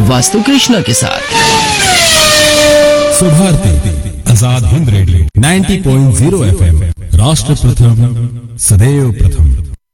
वास्तु कृष्णा के साथ। Subharti Azad Hind radio 90.0 FM, राष्ट्र प्रथम सदैव प्रथम।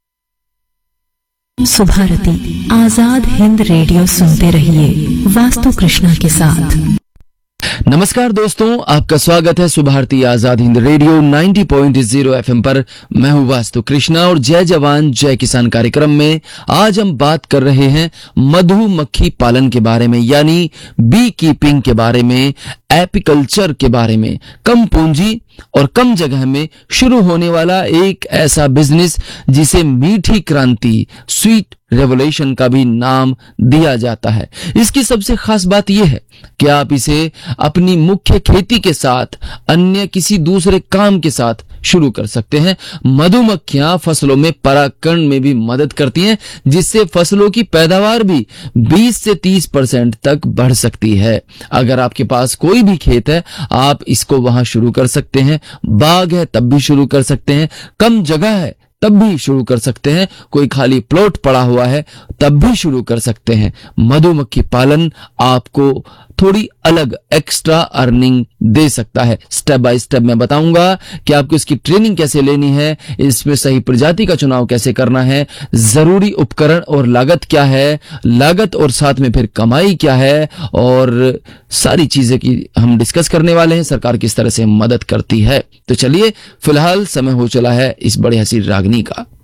सुभारती आजाद हिंद रेडियो सुनते रहिए वास्तु कृष्णा के साथ। नमस्कार दोस्तों, आपका स्वागत है सुभारती आजाद हिंद रेडियो 90.0 FM पर। मैं हूं वास्तु कृष्णा और जय जवान जय किसान कार्यक्रम में आज हम बात कर रहे हैं मधुमक्खी पालन के बारे में, यानी बी कीपिंग के बारे में, एपीकल्चर के बारे में। कम पूंजी और कम जगह में शुरू होने वाला एक ऐसा बिजनेस जिसे मीठी क्रांति, स्वीट रेवोल्यूशन का भी नाम दिया जाता है। इसकी सबसे खास बात यह है कि आप इसे अपनी मुख्य खेती के साथ अन्य किसी दूसरे काम के साथ शुरू कर सकते हैं। मधुमक्खियां फसलों में परागकण में भी मदद करती हैं, जिससे फसलों की पैदावार भी 20 से 30% तक बढ़ सकती है। अगर आपके पास कोई भी खेत है, आप इसको वहां शुरू कर सकते हैं। बाग है तब भी शुरू कर सकते हैं। कम जगह है तब भी शुरू कर सकते हैं। कोई खाली प्लॉट पड़ा हुआ है तब भी शुरू कर सकते हैं। मधुमक्खी पालन आपको थोड़ी अलग एक्स्ट्रा अर्निंग दे सकता है। स्टेप बाय स्टेप मैं बताऊंगा कि आपको इसकी ट्रेनिंग कैसे लेनी है, इसमें सही प्रजाति का चुनाव कैसे करना है, जरूरी उपकरण और लागत क्या है, लागत और साथ में फिर कमाई क्या है, और सारी चीजें की हम डिस्कस करने वाले हैं। सरकार किस तरह से मदद करती है। तो चलिए, फिलहाल समय हो चला है इस बड़ी हंसी रागनी का।